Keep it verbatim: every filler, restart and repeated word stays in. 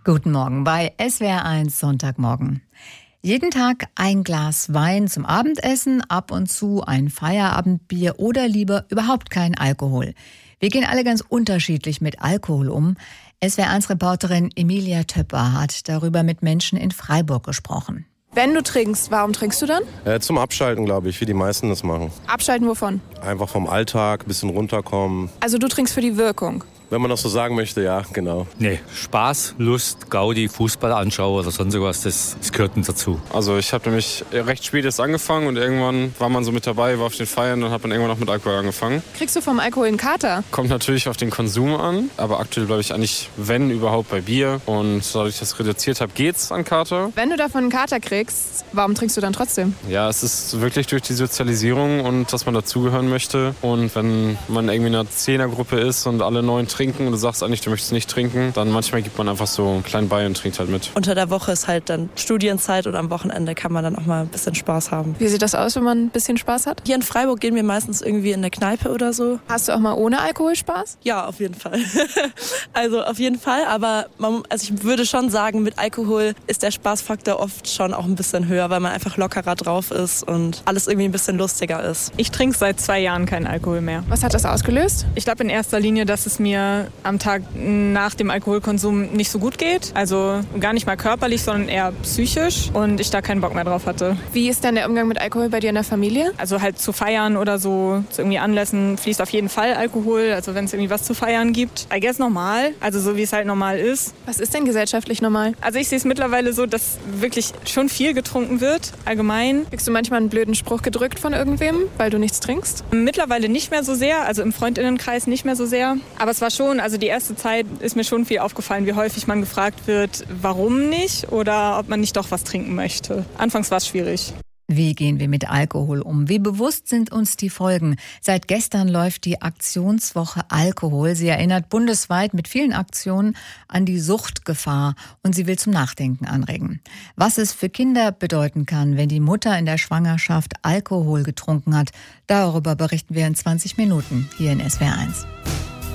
Guten Morgen bei S W R eins Sonntagmorgen. Jeden Tag ein Glas Wein zum Abendessen, ab und zu ein Feierabendbier oder lieber überhaupt kein Alkohol. Wir gehen alle ganz unterschiedlich mit Alkohol um. S W R eins Reporterin Emilia Töpper hat darüber mit Menschen in Freiburg gesprochen. Wenn du trinkst, warum trinkst du dann? Äh, zum Abschalten, glaube ich, wie die meisten das machen. Abschalten wovon? Einfach vom Alltag, ein bisschen runterkommen. Also du trinkst für die Wirkung? Wenn man das so sagen möchte, ja, genau. Nee, Spaß, Lust, Gaudi, Fußball anschauen oder sonst was, das, das gehört nicht dazu. Also ich habe nämlich recht spät erst angefangen und irgendwann war man so mit dabei, war auf den Feiern und hat man irgendwann auch mit Alkohol angefangen. Kriegst du vom Alkohol einen Kater? Kommt natürlich auf den Konsum an, aber aktuell bleibe ich eigentlich, wenn überhaupt, bei Bier. Und dadurch, dass ich das reduziert habe, geht's an Kater. Wenn du davon einen Kater kriegst, warum trinkst du dann trotzdem? Ja, es ist wirklich durch die Sozialisierung und dass man dazugehören möchte. Und wenn man irgendwie in einer Zehnergruppe ist und alle neun trinken und du sagst eigentlich, du möchtest nicht trinken, dann manchmal gibt man einfach so einen kleinen bei und trinkt halt mit. Unter der Woche ist halt dann Studienzeit und am Wochenende kann man dann auch mal ein bisschen Spaß haben. Wie sieht das aus, wenn man ein bisschen Spaß hat? Hier in Freiburg gehen wir meistens irgendwie in eine Kneipe oder so. Hast du auch mal ohne Alkohol Spaß? Ja, auf jeden Fall. Also auf jeden Fall, aber man, also ich würde schon sagen, mit Alkohol ist der Spaßfaktor oft schon auch ein bisschen höher, weil man einfach lockerer drauf ist und alles irgendwie ein bisschen lustiger ist. Ich trinke seit zwei Jahren keinen Alkohol mehr. Was hat das ausgelöst? Ich glaube in erster Linie, dass es mir am Tag nach dem Alkoholkonsum nicht so gut geht. Also gar nicht mal körperlich, sondern eher psychisch und ich da keinen Bock mehr drauf hatte. Wie ist denn der Umgang mit Alkohol bei dir in der Familie? Also halt zu feiern oder so, zu irgendwie Anlässen fließt auf jeden Fall Alkohol. Also wenn es irgendwie was zu feiern gibt. I guess normal, also so wie es halt normal ist. Was ist denn gesellschaftlich normal? Also ich sehe es mittlerweile so, dass wirklich schon viel getrunken wird, allgemein. Kriegst du manchmal einen blöden Spruch gedrückt von irgendwem, weil du nichts trinkst? Mittlerweile nicht mehr so sehr, also im Freundinnenkreis nicht mehr so sehr. Aber es war schon, also die erste Zeit ist mir schon viel aufgefallen, wie häufig man gefragt wird, warum nicht oder ob man nicht doch was trinken möchte. Anfangs war es schwierig. Wie gehen wir mit Alkohol um? Wie bewusst sind uns die Folgen? Seit gestern läuft die Aktionswoche Alkohol. Sie erinnert bundesweit mit vielen Aktionen an die Suchtgefahr und sie will zum Nachdenken anregen. Was es für Kinder bedeuten kann, wenn die Mutter in der Schwangerschaft Alkohol getrunken hat, darüber berichten wir in zwanzig Minuten hier in S W R eins.